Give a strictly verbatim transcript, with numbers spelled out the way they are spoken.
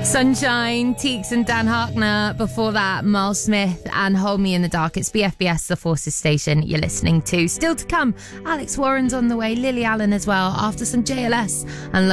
Sunshine, Teeks and Dan Harkner. Before that, Miles Smith and Hold Me in the Dark. It's B F B S, the Forces station you're listening to. Still to come, Alex Warren's on the way, Lily Allen as well, after some J L S and